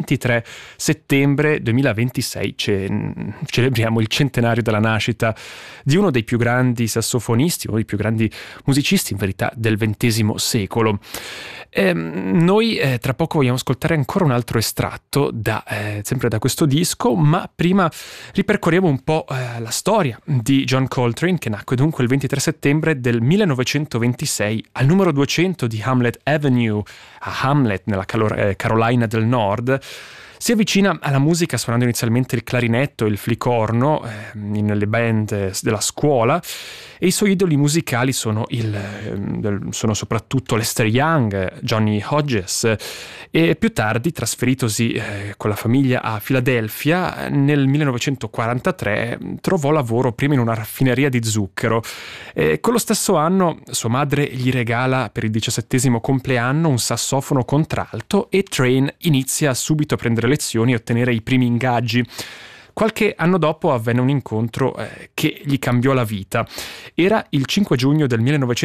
23 settembre 2026 celebriamo il centenario della nascita di uno dei più grandi sassofonisti, uno dei più grandi musicisti in verità del XX secolo. Noi tra poco vogliamo ascoltare ancora un altro estratto sempre da questo disco, ma prima ripercorriamo un po' la storia di John Coltrane, che nacque dunque il 23 settembre del 1926 al numero 200 di Hamlet Avenue a Hamlet, nella Carolina del Nord. Si avvicina alla musica suonando inizialmente il clarinetto e il flicorno nelle band della scuola, e i suoi idoli musicali sono soprattutto Lester Young, Johnny Hodges, e più tardi, trasferitosi con la famiglia a Filadelfia, nel 1943 trovò lavoro prima in una raffineria di zucchero. Quello stesso anno sua madre gli regala per il 17° compleanno un sassofono contralto e Train inizia subito a prendere lezioni e ottenere i primi ingaggi. Qualche anno dopo avvenne un incontro che gli cambiò la vita. Era il 5 giugno del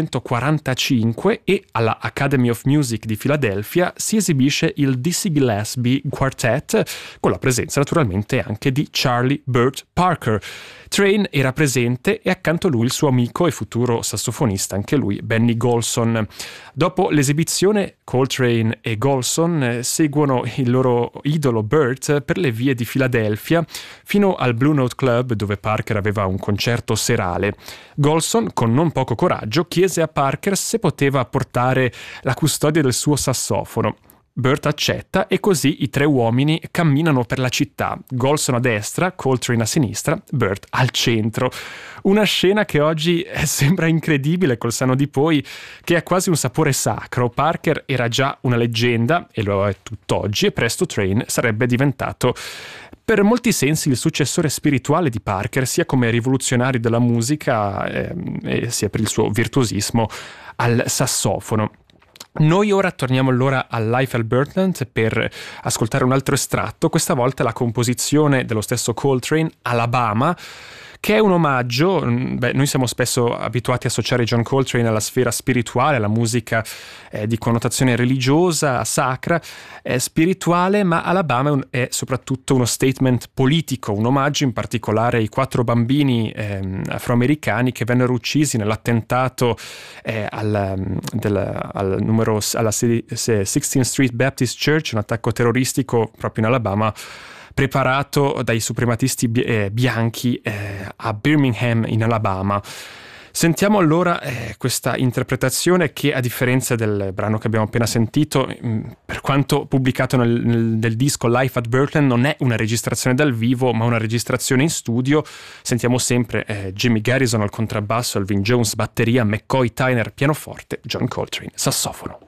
1945 e alla Academy of Music di Filadelfia si esibisce il Dizzy Gillespie Quartet, con la presenza naturalmente anche di Charlie Burt Parker. Train era presente e accanto a lui il suo amico e futuro sassofonista, anche lui, Benny Golson. Dopo l'esibizione, Coltrane e Golson seguono il loro idolo Burt per le vie di Filadelfia fino al Blue Note Club, dove Parker aveva un concerto serale. Golson, con non poco coraggio, chiese a Parker se poteva portare la custodia del suo sassofono. Burt accetta e così i tre uomini camminano per la città, Golson a destra, Coltrane a sinistra, Burt al centro. Una scena che oggi sembra incredibile col senno di poi, che ha quasi un sapore sacro. Parker era già una leggenda, e lo è tutt'oggi, e presto Train sarebbe diventato per molti sensi il successore spirituale di Parker, sia come rivoluzionario della musica sia per il suo virtuosismo al sassofono. Noi ora torniamo allora al Live al Birdland per ascoltare un altro estratto, questa volta la composizione dello stesso Coltrane, Alabama, che è un omaggio. Noi siamo spesso abituati a associare John Coltrane alla sfera spirituale, alla musica di connotazione religiosa, sacra, spirituale, ma Alabama è soprattutto uno statement politico, un omaggio in particolare ai 4 bambini afroamericani che vennero uccisi nell'attentato alla 16th Street Baptist Church, un attacco terroristico proprio in Alabama, preparato dai suprematisti bianchi a Birmingham in Alabama. Sentiamo allora questa interpretazione che, a differenza del brano che abbiamo appena sentito, per quanto pubblicato nel disco Live at Birdland, non è una registrazione dal vivo ma una registrazione in studio. Sentiamo sempre Jimmy Garrison al contrabbasso, Elvin Jones batteria, McCoy Tyner pianoforte, John Coltrane sassofono.